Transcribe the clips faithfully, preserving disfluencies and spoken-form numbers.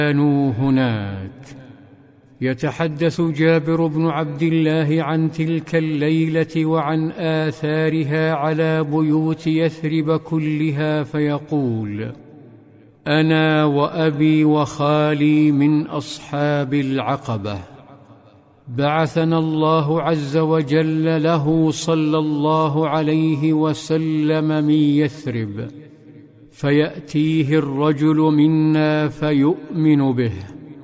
كانوا هناك. يتحدث جابر بن عبد الله عن تلك الليلة وعن آثارها على بيوت يثرب كلها فيقول: أنا وأبي وخالي من أصحاب العقبة، بعثنا الله عز وجل له صلى الله عليه وسلم من يثرب، فيأتيه الرجل منا فيؤمن به،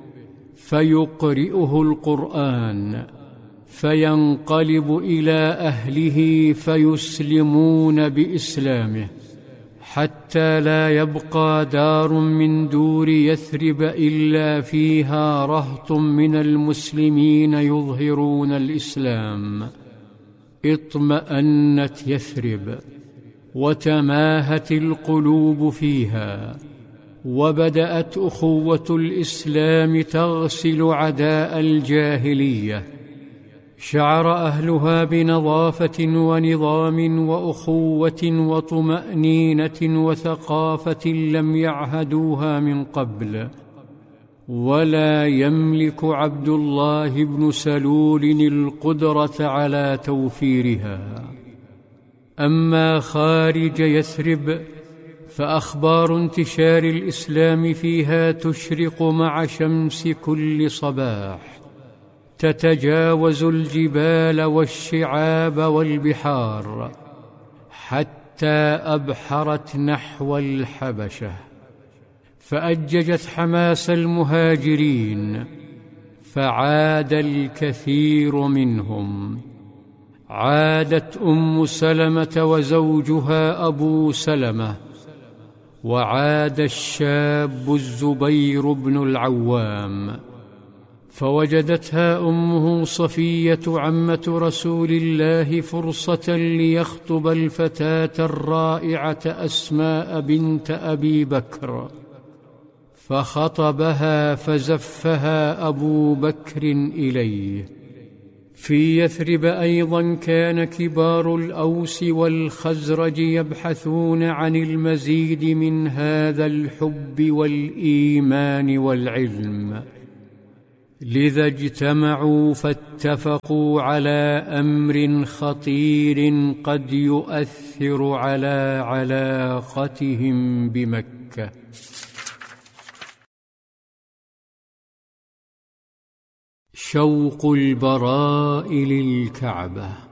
فيقرئه القرآن، فينقلب إلى أهله فيسلمون بإسلامه، حتى لا يبقى دار من دور يثرب إلا فيها رهط من المسلمين يظهرون الإسلام. اطمأنت يثرب وتماهت القلوب فيها، وبدأت أخوة الإسلام تغسل عداء الجاهلية. شعر أهلها بنظافة ونظام وأخوة وطمأنينة وثقافة لم يعهدوها من قبل، ولا يملك عبد الله بن سلول القدرة على توفيرها. أما خارج يثرب فأخبار انتشار الإسلام فيها تشرق مع شمس كل صباح، تتجاوز الجبال والشعاب والبحار حتى أبحرت نحو الحبشة، فأججت حماس المهاجرين، فعاد الكثير منهم. عادت أم سلمة وزوجها أبو سلمة، وعاد الشاب الزبير بن العوام، فوجدتها أمه صفية عمة رسول الله فرصة ليخطب الفتاة الرائعة أسماء بنت أبي بكر، فخطبها فزفها أبو بكر إليه. في يثرب أيضا كان كبار الأوس والخزرج يبحثون عن المزيد من هذا الحب والإيمان والعلم، لذا اجتمعوا فاتفقوا على أمر خطير قد يؤثر على علاقتهم بمكة. شوق البراء للكعبة.